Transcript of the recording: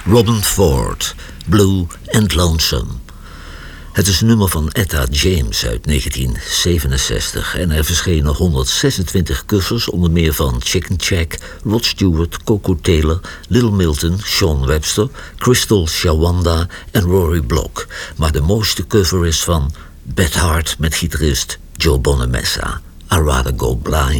Robin Ford, Blue and Lonesome. Het is een nummer van Etta James uit 1967 en er verschenen 126 covers, onder meer van Chicken Shack, Rod Stewart, Coco Taylor, Little Milton, Sean Webster, Crystal Shawanda en Rory Block. Maar de mooiste cover is van Beth Hart met gitarist Joe Bonamessa, I'd Rather Go Blind.